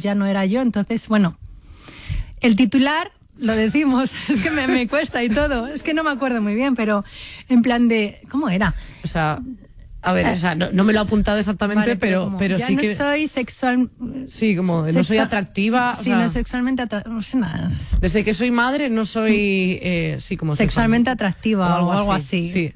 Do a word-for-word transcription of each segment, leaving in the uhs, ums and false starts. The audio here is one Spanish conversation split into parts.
pues ya no era yo. Entonces, bueno, el titular, lo decimos, es que me, me cuesta y todo, es que no me acuerdo muy bien, pero en plan de, ¿cómo era? O sea... A ver, o sea, no, no me lo he apuntado exactamente, vale, pero, pero, pero ya sí no que... soy sexual... Sí, como sexual, no soy atractiva. Sí, o sea, no sexualmente atractiva, no sé nada. Desde que soy madre no soy, eh, sí, como... Sexualmente atractiva o algo, o algo así. así. Sí.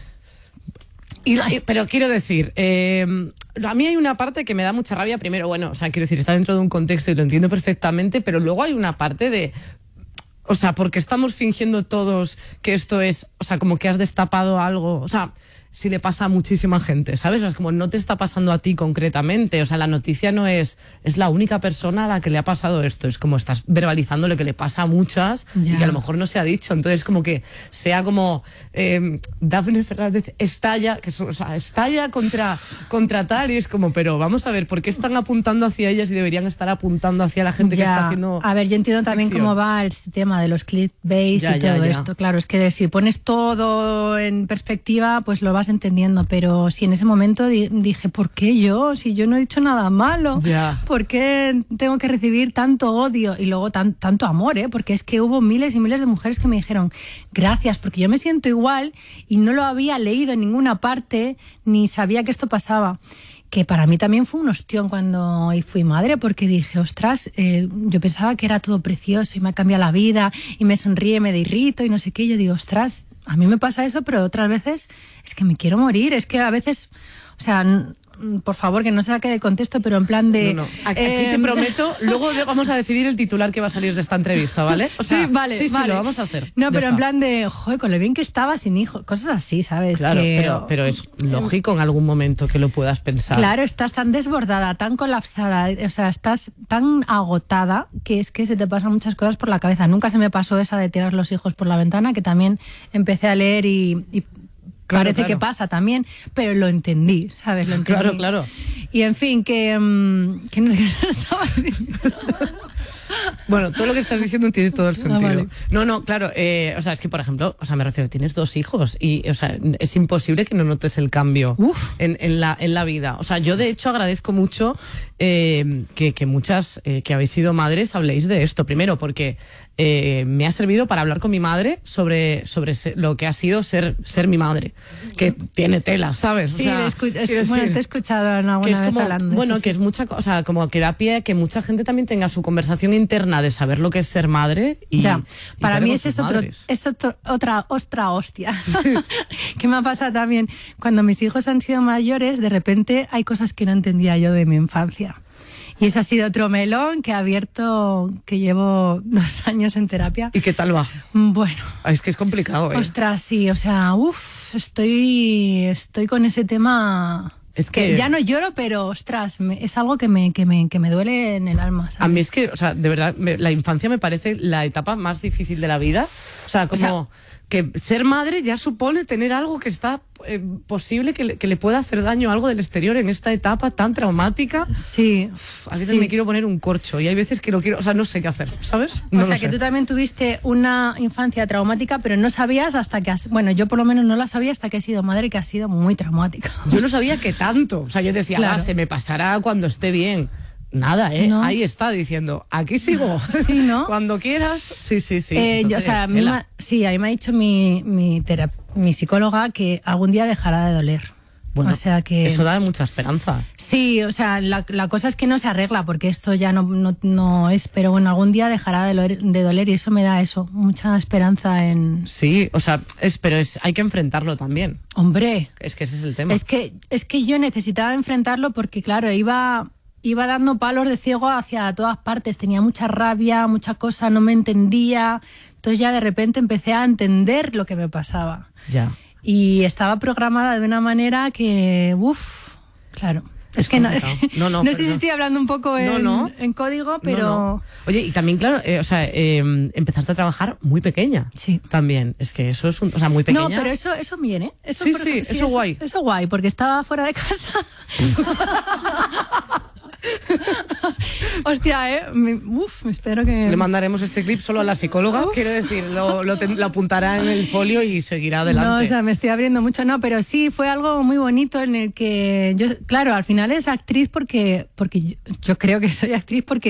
Y, y, pero quiero decir, eh, a mí hay una parte que me da mucha rabia. Primero, bueno, o sea, quiero decir, está dentro de un contexto y lo entiendo perfectamente, pero luego hay una parte de... O sea, porque estamos fingiendo todos que esto es... O sea, como que has destapado algo... O sea... si le pasa a muchísima gente, ¿sabes? O sea, es como no te está pasando a ti concretamente, o sea, la noticia no es es la única persona a la que le ha pasado esto, es como estás verbalizando lo que le pasa a muchas ya. Y que a lo mejor no se ha dicho, entonces como que sea como eh, Dafne Fernández estalla, que, o sea, estalla contra, contra tal y es como, pero vamos a ver, ¿por qué están apuntando hacia ellas y deberían estar apuntando hacia la gente ya. Que está haciendo... A ver, yo entiendo también ficción. Cómo va el tema de los clickbait ya, y todo ya, ya. Esto, claro, es que si pones todo en perspectiva, pues lo vas entendiendo, pero si en ese momento di- dije, ¿por qué yo? Si yo no he dicho nada malo, yeah. ¿por qué tengo que recibir tanto odio? Y luego tan, tanto amor, ¿eh? Porque es que hubo miles y miles de mujeres que me dijeron, gracias, porque yo me siento igual y no lo había leído en ninguna parte, ni sabía que esto pasaba. Que para mí también fue un ostión cuando fui madre, porque dije, ostras, eh, yo pensaba que era todo precioso y me ha cambiado la vida y me sonríe, me derrito y no sé qué. Yo digo, ostras, a mí me pasa eso, pero otras veces es que me quiero morir. Es que a veces, o sea, n- por favor, que no se saque de contexto, pero en plan de... No, no. Aquí, aquí eh, te prometo, luego vamos a decidir el titular que va a salir de esta entrevista, ¿vale? O sea, sí, vale, sí, sí, vale. lo vamos a hacer. No, Ya pero está. en plan de, joder, con lo bien que estaba sin hijos, cosas así, ¿sabes? Claro, que, pero, pero es lógico en algún momento que lo puedas pensar. Claro, estás tan desbordada, tan colapsada, o sea, estás tan agotada que es que se te pasan muchas cosas por la cabeza. Nunca se me pasó esa de tirar los hijos por la ventana, que también empecé a leer y... y Claro, parece claro. que pasa también, pero lo entendí, ¿sabes? Lo entendí. Claro, claro. Y en fin, que... Um, que no sé qué estaba diciendo. Bueno, todo lo que estás diciendo tiene todo el sentido. Ah, vale. No, no, claro, eh, o sea, es que, por ejemplo, o sea, me refiero, tienes dos hijos y, o sea, es imposible que no notes el cambio en, en, la, en la vida. O sea, yo de hecho agradezco mucho eh, que, que muchas eh, que habéis sido madres habléis de esto. Primero, porque eh, me ha servido para hablar con mi madre sobre, sobre se, lo que ha sido ser, ser mi madre, que tiene tela, ¿sabes? O Sí, sea, escu- es, quiero bueno, decir, te he escuchado en alguna que es vez como, hablando de bueno, eso, que sí. es mucha cosa, o sea, como que da pie a que mucha gente también tenga su conversación interna de saber lo que es ser madre y, ya. y Para estar mí con ese sus es, otro, madres. es otro, otra ostra hostia. ¿Qué me ha pasado también? Cuando mis hijos han sido mayores, de repente hay cosas que no entendía yo de mi infancia. Y eso ha sido otro melón que ha abierto, que llevo dos años en terapia. ¿Y qué tal va? Bueno. Es que es complicado, ¿eh? Ostras, sí, o sea, uff, estoy, estoy con ese tema... Es que, que ya no lloro, pero ostras, me, es algo que me, que, me, que me duele en el alma, ¿sabes? A mí es que, o sea, de verdad, me, la infancia me parece la etapa más difícil de la vida. O sea, como o sea, que ser madre ya supone tener algo que está eh, posible que le, que le pueda hacer daño a algo del exterior en esta etapa tan traumática. Sí. Uf, a veces sí. me quiero poner un corcho y hay veces que lo quiero, o sea, no sé qué hacer, ¿sabes? No o sea, que sé. Tú también tuviste una infancia traumática, pero no sabías hasta que has... Bueno, yo por lo menos no la sabía hasta que he sido madre, que ha sido muy traumática. Yo no sabía que tanto. O sea, yo decía, claro. ah, se me pasará cuando esté bien. Nada, ¿eh? No. Ahí está diciendo, aquí sigo. Sí, ¿no? Cuando quieras. Sí, sí, sí. Eh, yo, o sea, a mí me, sí, a mí me ha dicho mi, mi, terap- mi psicóloga que algún día dejará de doler. Bueno, o sea que... eso da mucha esperanza. Sí, o sea, la, la cosa es que no se arregla porque esto ya no, no, no es, pero bueno, algún día dejará de, lo, de doler y eso me da eso, mucha esperanza en... Sí, o sea, es, pero es, hay que enfrentarlo también. Hombre. Es que ese es el tema. Es que, es que yo necesitaba enfrentarlo porque, claro, iba... Iba dando palos de ciego hacia todas partes, tenía mucha rabia, mucha cosa, no me entendía. Entonces ya de repente empecé a entender lo que me pasaba. Ya. Y estaba programada de una manera que, uff, claro. Es, es que no, no, no, no sé si estoy hablando un poco en, no, no. en código, pero... No, no. Oye, y también, claro, eh, o sea, eh, empezaste a trabajar muy pequeña. Sí. También, es que eso es un... O sea, muy pequeña. No, pero eso, eso viene. Eso sí, por, sí, sí, eso, eso guay. Eso guay, porque estaba fuera de casa. Hostia, eh. Me, uf, espero que... Le mandaremos este clip solo a la psicóloga. Uf. Quiero decir, lo, lo, lo apuntará en el folio y seguirá adelante. No, o sea, me estoy abriendo mucho, no, pero sí, fue algo muy bonito en el que yo, claro, al final es actriz porque, porque yo, yo creo que soy actriz porque